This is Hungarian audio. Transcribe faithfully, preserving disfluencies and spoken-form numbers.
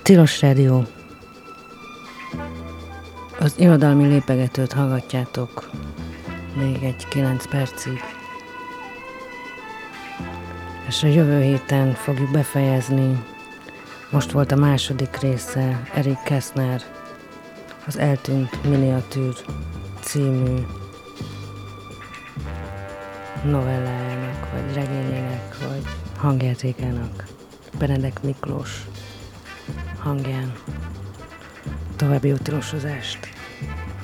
Tilos Rádió. Az irodalmi lépegetőt hallgatjátok még egy kilenc percig. És a jövő héten fogjuk befejezni. Most volt a második része Erik Kästner, az Eltűnt miniatűr című novellájának, vagy regényének, vagy hangjátékának. Benedek Miklós hangján. További jó tilosozást!